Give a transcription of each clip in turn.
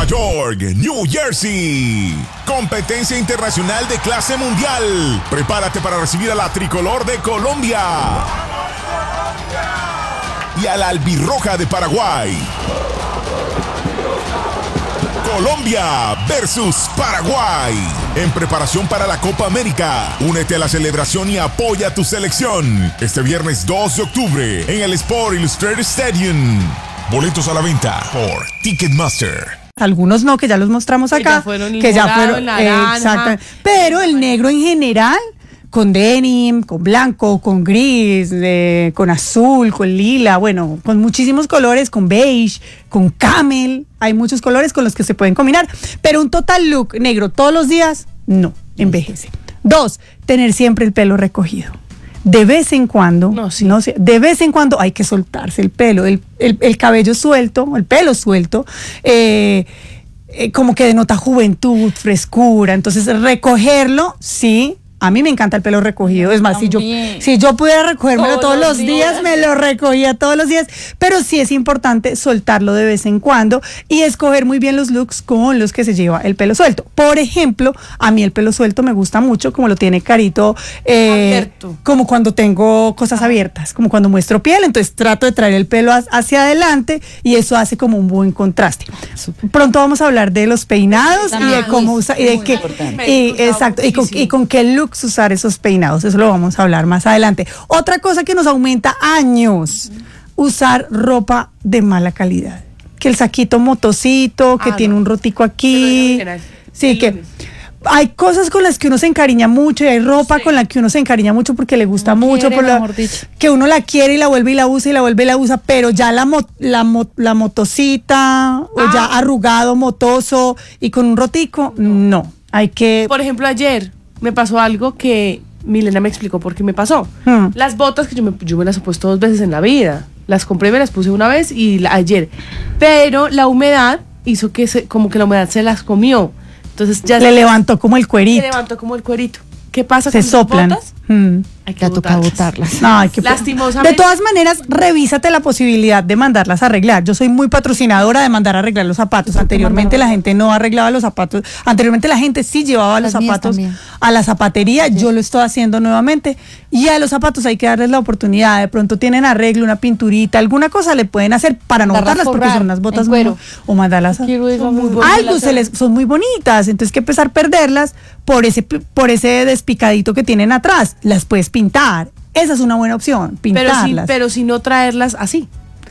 Nueva York, New Jersey. Competencia internacional de clase mundial. Prepárate para recibir a la tricolor de Colombia y a la albirroja de Paraguay. Colombia versus Paraguay. En preparación para la Copa América. Únete a la celebración y apoya a tu selección. Este viernes 2 de octubre en el Sport Illustrated Stadium. Boletos a la venta por Ticketmaster. Algunos no, que ya los mostramos acá. Que ya fueron exacto. Pero el negro en general, con denim, con blanco, con gris, con azul, con lila, bueno, con muchísimos colores, con beige, con camel. Hay muchos colores con los que se pueden combinar. Pero un total look negro todos los días, no, envejece. 2, tener siempre el pelo recogido. De vez en cuando, de vez en cuando hay que soltarse el pelo, el cabello suelto, el pelo suelto, como que denota juventud, frescura. Entonces recogerlo, sí. A mí me encanta el pelo recogido. Es más, si yo pudiera recogérmelo todos los días, me lo recogía todos los días. Pero sí es importante soltarlo de vez en cuando y escoger muy bien los looks con los que se lleva el pelo suelto. Por ejemplo, a mí el pelo suelto me gusta mucho, como lo tiene Carito, como cuando tengo cosas abiertas, como cuando muestro piel. Entonces trato de traer el pelo hacia adelante y eso hace como un buen contraste. Pronto vamos a hablar de los peinados y de cómo usar y de qué, exacto, y con qué look usar esos peinados. Eso lo vamos a hablar más adelante. Otra cosa que nos aumenta años, usar ropa de mala calidad. Que el saquito motocito, que tiene un rotico aquí. Sí, que hay cosas con las que uno se encariña mucho y hay ropa con la que uno se encariña mucho porque le gusta mucho, que uno la quiere y la vuelve y la usa y la vuelve y la usa, pero ya la motocita o ya arrugado, motoso y con un rotico, no. Hay que... Por ejemplo, ayer me pasó algo que Milena me explicó por qué me pasó. Las botas que yo me las he puesto 2 veces en la vida. Las compré, me las puse una vez y ayer. Pero la humedad hizo que como que la humedad se las comió. Entonces ya le levantó como el cuerito. Le levantó como el cuerito. ¿Qué pasa con las botas? Hay que botarlas. Lastimosamente. De todas maneras, revísate la posibilidad de mandarlas a arreglar. Yo soy muy patrocinadora de mandar a arreglar los zapatos. Anteriormente la gente no arreglaba los zapatos. Anteriormente la gente sí llevaba los zapatos a la zapatería. Yo lo estoy haciendo nuevamente. Y a los zapatos hay que darles la oportunidad. De pronto tienen arreglo, una pinturita, alguna cosa le pueden hacer para no botarlas porque son unas botas o mandarlas a... son muy bonitas. Entonces hay que empezar a perderlas por ese despicadito que tienen atrás. Las puedes pintar. Esa es una buena opción, pintarlas. Pero si no traerlas así.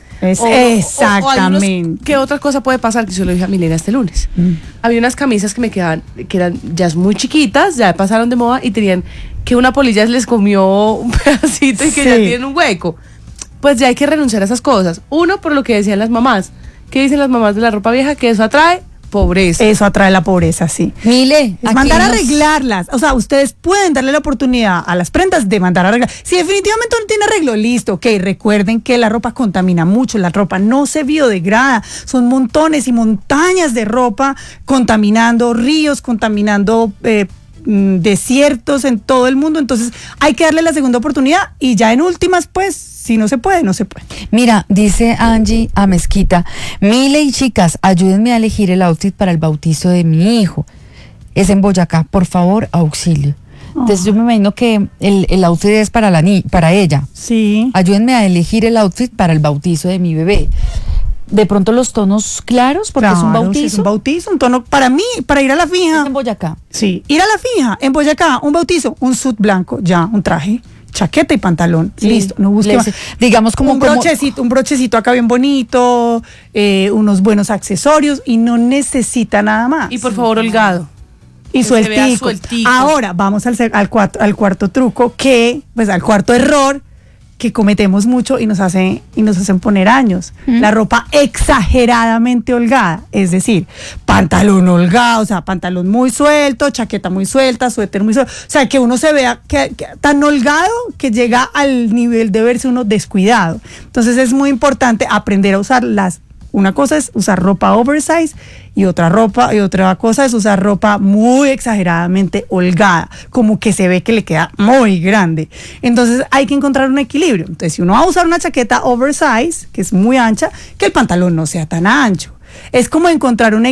Exactamente. ¿Qué otra cosa puede pasar? Que yo lo dije a Milena este lunes. Había unas camisas que me quedaban, que eran ya muy chiquitas, ya pasaron de moda y tenían que una polilla les comió un pedacito y que ya tienen un hueco. Pues ya hay que renunciar a esas cosas. Uno, por lo que decían las mamás. ¿Qué dicen las mamás de la ropa vieja? Que eso atrae pobreza. Eso atrae la pobreza, sí. Mile, es mandar a arreglarlas. O sea, ustedes pueden darle la oportunidad a las prendas de mandar a arreglar. Si definitivamente no tiene arreglo, listo, ok. Recuerden que la ropa contamina mucho, la ropa no se biodegrada. Son montones y montañas de ropa contaminando ríos, contaminando desiertos en todo el mundo. Entonces hay que darle la segunda oportunidad y ya en últimas, pues, si no se puede, no se puede. Mira, dice Angie a Mezquita, Mile y chicas, ayúdenme a elegir el outfit para el bautizo de mi hijo. Es en Boyacá, por favor, auxilio. Entonces yo me imagino que el outfit es para ella. Sí. Ayúdenme a elegir el outfit para el bautizo de mi bebé. De pronto los tonos claros, porque es un bautizo. Sí, es un bautizo, un tono para mí, para ir a la fija. Es en Boyacá. Sí, ir a la fija, en Boyacá, un bautizo, un suit blanco, ya, un traje, chaqueta y pantalón, listo, no busque más. Digamos como un brochecito acá bien bonito, unos buenos accesorios y no necesita nada más. Y por favor, holgado. Y sueltico. Ahora vamos al cuarto truco, al cuarto error que cometemos mucho y nos hacen poner años. La ropa exageradamente holgada, es decir, pantalón holgado, o sea, pantalón muy suelto, chaqueta muy suelta, suéter muy suelto, o sea, que uno se vea que tan holgado que llega al nivel de verse uno descuidado. Entonces es muy importante aprender a usar una cosa es usar ropa oversize y otra cosa es usar ropa muy exageradamente holgada, como que se ve que le queda muy grande. Entonces hay que encontrar un equilibrio. Entonces si uno va a usar una chaqueta oversize, que es muy ancha, que el pantalón no sea tan ancho. Es como encontrar un